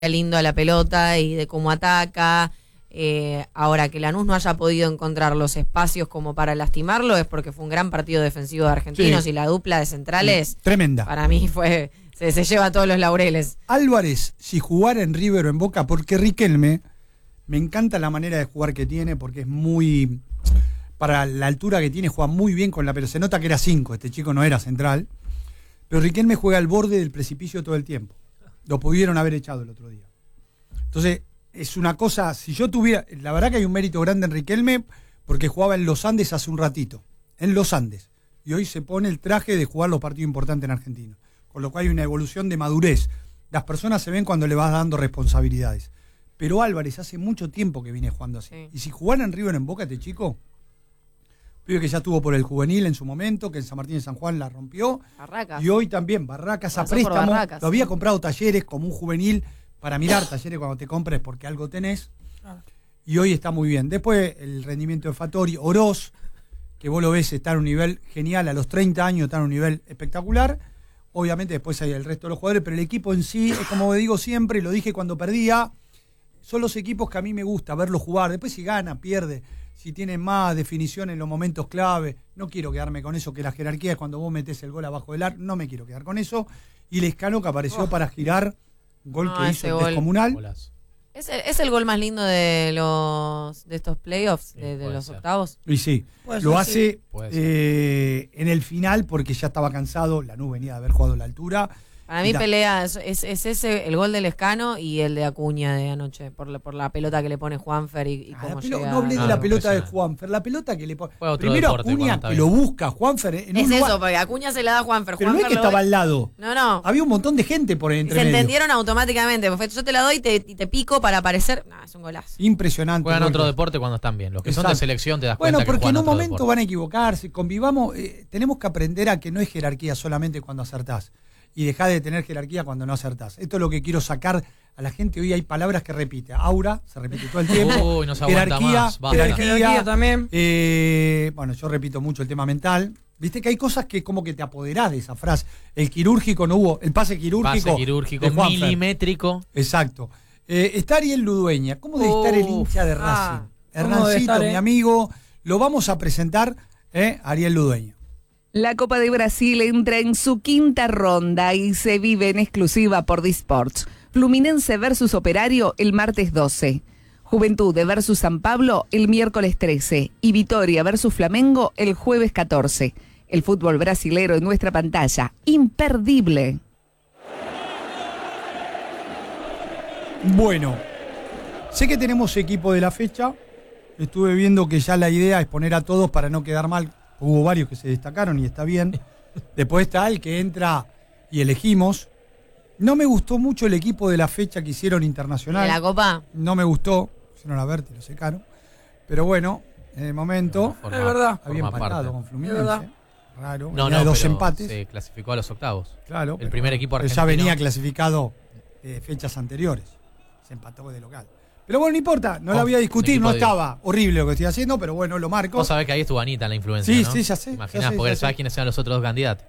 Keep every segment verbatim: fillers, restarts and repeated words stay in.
lindo a la pelota y de cómo ataca. Eh, ahora, que Lanús no haya podido encontrar los espacios como para lastimarlo es porque fue un gran partido defensivo de Argentinos, sí. Y la dupla de centrales, tremenda. Para mí fue se, se lleva todos los laureles. Álvarez, si jugara en River o en Boca, porque Riquelme, me encanta la manera de jugar que tiene, porque es muy, para la altura que tiene, juega muy bien con la pelota. Se nota que era cinco, este chico no era central, pero Riquelme juega al borde del precipicio todo el tiempo. Lo pudieron haber echado el otro día. Entonces, es una cosa, si yo tuviera, la verdad que hay un mérito grande en Riquelme, porque jugaba en los Andes hace un ratito, en los Andes, y hoy se pone el traje de jugar los partidos importantes en Argentina, con lo cual hay una evolución de madurez. Las personas se ven cuando le vas dando responsabilidades, pero Álvarez hace mucho tiempo que viene jugando así, sí. Y si jugara en River en Boca, este chico, pibe que ya tuvo por el juvenil en su momento, que en San Martín de San Juan la rompió, Barracas. Y hoy también, Barracas a Pasó préstamo, Barracas, lo había sí. comprado Talleres como un juvenil, para mirar Talleres cuando te compres porque algo tenés, y hoy está muy bien. Después el rendimiento de Fattori, Oroz, que vos lo ves, está en un nivel genial, a los treinta años está en un nivel espectacular. Obviamente después hay el resto de los jugadores, pero el equipo en sí, es como digo siempre, lo dije cuando perdía, son los equipos que a mí me gusta verlos jugar. Después si gana, pierde, si tiene más definición en los momentos clave, no quiero quedarme con eso, que la jerarquía es cuando vos metés el gol abajo del arco, no me quiero quedar con eso. Y Lescano, que apareció oh. para girar, gol no, que hizo el gol. descomunal. ¿Es el, ¿Es el gol más lindo de los de estos playoffs, sí, de, de los ser. octavos? Y sí, puede lo ser, hace sí. eh, en el final porque ya estaba cansado, Lanús venía de haber jugado a la altura. Para mí pelea, es, es, es ese el gol del Lescano y el de Acuña de anoche, por la, por la pelota que le pone Juanfer y, y Ah, cómo pelo, llega. no hablé de Ah, la no, pelota de Juanfer, la pelota que le pone. Primero deporte, Acuña, bueno, que lo busca, Juanfer. En es un eso, lugar, porque Acuña se la da a Juanfer. pero Juanfer no es que lo estaba ve. al lado. No, no. Había un montón de gente por entre Se medio. entendieron automáticamente. Yo te la doy y te, y te pico para aparecer. No, es un golazo. Impresionante. Juegan otro deporte cuando están bien. Los que Exacto. son de selección te das bueno, cuenta que porque juegan en un otro momento deporte. van a equivocarse. Convivamos, eh, tenemos que aprender a que no es jerarquía solamente cuando acertás. Y dejá de tener jerarquía cuando no acertás. Esto es lo que quiero sacar a la gente. Hoy hay palabras que repite. Aura, se repite todo el tiempo. Uy, no se aguanta jerarquía, más. Basta. jerarquía, Jerarquía también. Eh, bueno, yo repito mucho el tema mental. Viste que hay cosas que como que te apoderás de esa frase. El quirúrgico no hubo, el pase quirúrgico. Pase quirúrgico, de Juanfer. milimétrico. Exacto. Eh, está Ariel Ludueña. ¿Cómo debe Uf, estar el hincha de ah, Racing? debe Hernancito, estar, eh? mi amigo. Lo vamos a presentar, eh, Ariel Ludueña. La Copa de Brasil entra en su quinta ronda y se vive en exclusiva por Disports. Fluminense versus Operario el martes doce. Juventud versus San Pablo el miércoles trece. Y Vitória versus Flamengo el jueves catorce. El fútbol brasilero en nuestra pantalla. Imperdible. Bueno, sé que tenemos equipo de la fecha. Estuve viendo que ya la idea es poner a todos para no quedar mal. Hubo varios que se destacaron y está bien. Después está el que entra y elegimos. No me gustó mucho el equipo de la fecha que hicieron internacional. ¿De la Copa? No me gustó. Hicieron a Berti, lo secaron. Pero bueno, en el momento Forma, es verdad. había forma empatado parte. con Fluminense. Es verdad. Raro. No, venía no, de dos pero empates. se clasificó a los octavos. Claro. El pero- primer equipo pero argentino. ya venía clasificado eh, fechas anteriores. Se empató de local. Pero bueno, no importa, no Oh, la voy a discutir, un no equipo de- estaba horrible lo que estoy haciendo, pero bueno, lo marco. Vos sabés que ahí estuvo Anita en la influencia, Sí, ¿no? sí, ya sé, Imaginás, ya sé, porque ya sabés sé. quiénes eran los otros dos candidatos.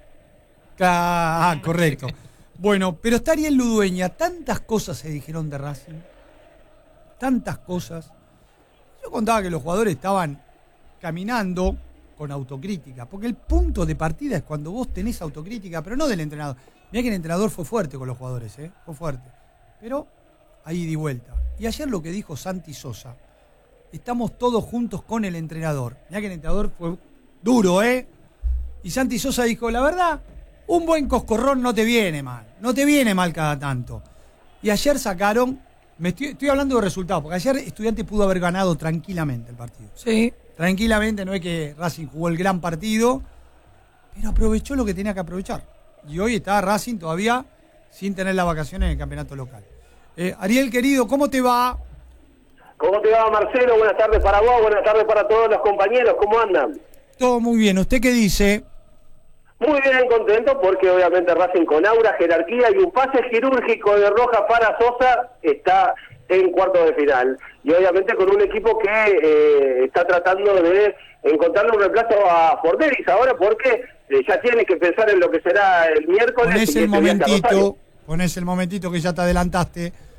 Ah, correcto. Bueno, pero está Ariel Ludueña. Tantas cosas se dijeron de Racing. Tantas cosas. Yo contaba que los jugadores estaban caminando con autocrítica. Porque el punto de partida es cuando vos tenés autocrítica, pero no del entrenador. Mirá que el entrenador fue fuerte con los jugadores, ¿eh? Fue fuerte. Pero ahí di vuelta. Y ayer lo que dijo Santi Sosa. Estamos todos juntos con el entrenador. Mirá que el entrenador fue duro, ¿eh? Y Santi Sosa dijo, la verdad, un buen coscorrón no te viene mal. No te viene mal cada tanto. Y ayer sacaron, me estoy, estoy hablando de resultados, porque ayer Estudiantes pudo haber ganado tranquilamente el partido. Sí. Tranquilamente, no es que Racing jugó el gran partido, pero aprovechó lo que tenía que aprovechar. Y hoy está Racing todavía sin tener las vacaciones en el campeonato local. Eh, Ariel, querido, ¿cómo te va? ¿Cómo te va, Marcelo? Buenas tardes para vos, buenas tardes para todos los compañeros. ¿Cómo andan? Todo muy bien. ¿Usted qué dice? Muy bien, contento porque obviamente Racing con aura, jerarquía y un pase quirúrgico de Roja para Sosa está en cuarto de final. Y obviamente con un equipo que eh, está tratando de encontrarle un reemplazo a Forderis ahora porque eh, ya tiene que pensar en lo que será el miércoles. Ponés y el este viaje a Rosario. momentito, ponés el momentito que ya te adelantaste.